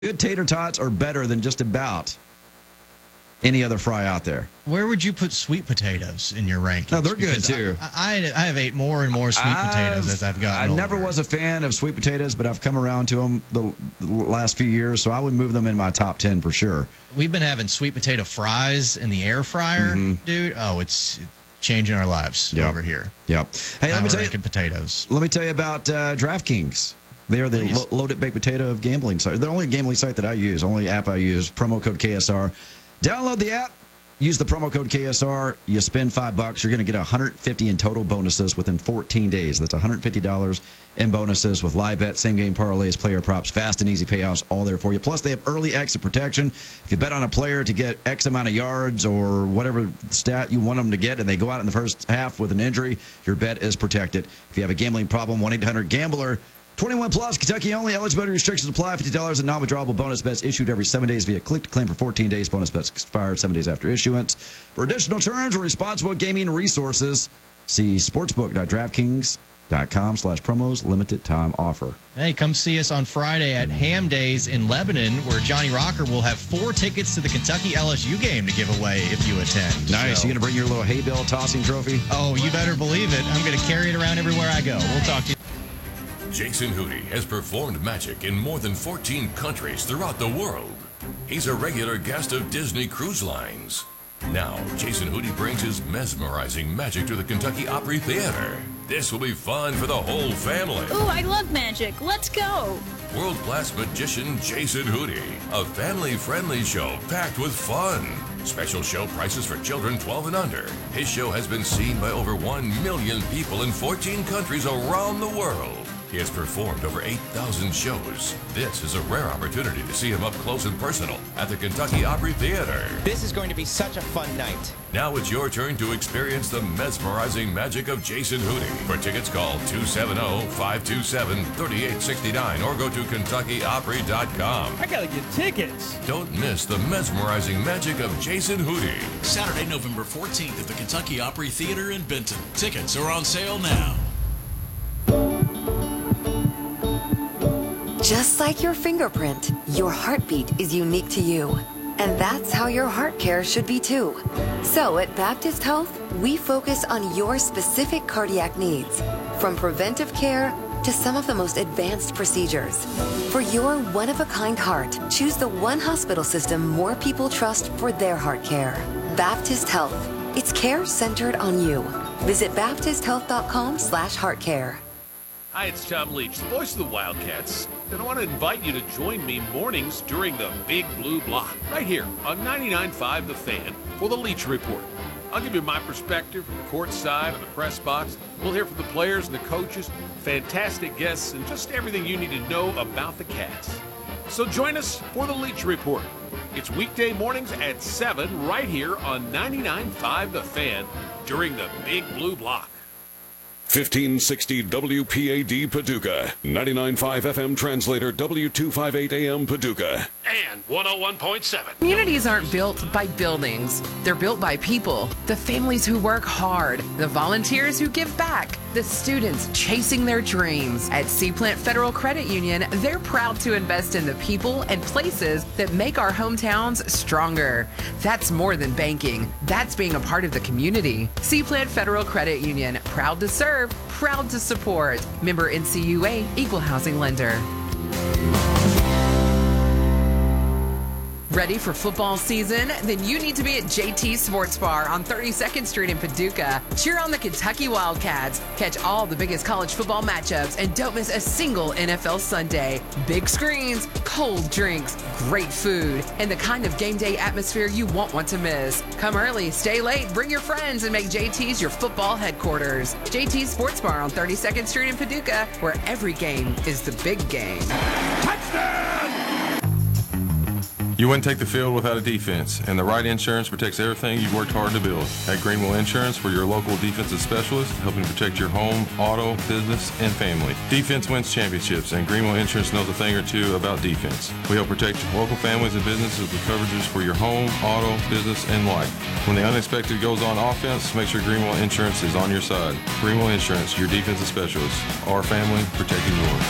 Good tater tots are better than just about any other fry out there. Where would you put sweet potatoes in your rankings? No, they're good too. I have ate more and more sweet potatoes as I've gotten older. I never was a fan of sweet potatoes, but I've come around to them the last few years, so I would move them in my top 10 for sure. We've been having sweet potato fries in the air fryer, dude. Oh, it's changing our lives over here. Yep. Hey, let me tell you, potatoes. Let me tell you about DraftKings. They are the loaded baked potato of gambling site. They're the only gambling site that I use, only app I use. Promo code KSR. Download the app. Use the promo code KSR. You spend $5, you're going to get $150 in total bonuses within 14 days. That's $150 in bonuses with live bets, same game parlays, player props, fast and easy payouts, all there for you. Plus, they have early exit protection. If you bet on a player to get X amount of yards or whatever stat you want them to get, and they go out in the first half with an injury, your bet is protected. If you have a gambling problem, 1-800-GAMBLER. 21 plus, Kentucky only. Eligibility restrictions apply. $50 in non-withdrawable bonus bets issued every 7 days via click to claim for 14 days. Bonus bets expire 7 days after issuance. For additional terms or responsible gaming resources, see sportsbook.draftkings.com/promos. Limited time offer. Hey, come see us on Friday at Ham Days in Lebanon, where Johnny Rocker will have 4 tickets to the Kentucky LSU game to give away if you attend. Nice. So, you going to bring your little hay bale tossing trophy? Oh, you better believe it. I'm going to carry it around everywhere I go. We'll talk to you. Jason Hootie has performed magic in more than 14 countries throughout the world. He's a regular guest of Disney Cruise Lines. Now, Jason Hootie brings his mesmerizing magic to the Kentucky Opry Theater. This will be fun for the whole family. Ooh, I love magic. Let's go. World-class magician Jason Hootie. A family-friendly show packed with fun. Special show prices for children 12 and under. His show has been seen by over 1 million people in 14 countries around the world. He has performed over 8,000 shows. This is a rare opportunity to see him up close and personal at the Kentucky Opry Theater. This is going to be such a fun night. Now it's your turn to experience the mesmerizing magic of Jason Hootie. For tickets, call 270-527-3869 or go to KentuckyOpry.com. I gotta get tickets. Don't miss the mesmerizing magic of Jason Hootie. Saturday, November 14th at the Kentucky Opry Theater in Benton. Tickets are on sale now. Just like your fingerprint, your heartbeat is unique to you. And that's how your heart care should be too. So at Baptist Health, we focus on your specific cardiac needs, from preventive care to some of the most advanced procedures. For your one-of-a-kind heart, choose the one hospital system more people trust for their heart care. Baptist Health. It's care centered on you. Visit baptisthealth.com/heartcare. Hi, it's Tom Leach, the voice of the Wildcats, and I want to invite you to join me mornings during the Big Blue Block, right here on 99.5 The Fan for the Leach Report. I'll give you my perspective from the court side of the press box. We'll hear from the players and the coaches, fantastic guests, and just everything you need to know about the Cats. So join us for the Leach Report. It's weekday mornings at 7 right here on 99.5 The Fan during the Big Blue Block. 1560 WPAD Paducah, 99.5 FM translator W258 AM Paducah. And 101.7. Communities aren't built by buildings. They're built by people. The families who work hard, the volunteers who give back, the students chasing their dreams. At Seaplant Federal Credit Union, they're proud to invest in the people and places that make our hometowns stronger. That's more than banking. That's being a part of the community. Seaplant Federal Credit Union, proud to serve, proud to support. Member NCUA, Equal Housing Lender. Ready for football season? Then you need to be at JT Sports Bar on 32nd Street in Paducah. Cheer on the Kentucky Wildcats. Catch all the biggest college football matchups and don't miss a single NFL Sunday. Big screens, cold drinks, great food, and the kind of game day atmosphere you won't want to miss. Come early, stay late, bring your friends, and make JT's your football headquarters. JT Sports Bar on 32nd Street in Paducah, where every game is the big game. Touchdown! You wouldn't take the field without a defense, and the right insurance protects everything you've worked hard to build. At Greenwell Insurance, we're your local defensive specialist, helping protect your home, auto, business, and family. Defense wins championships, and Greenwell Insurance knows a thing or two about defense. We help protect local families and businesses with coverages for your home, auto, business, and life. When the unexpected goes on offense, make sure Greenwell Insurance is on your side. Greenwell Insurance, your defensive specialist. Our family, protecting yours.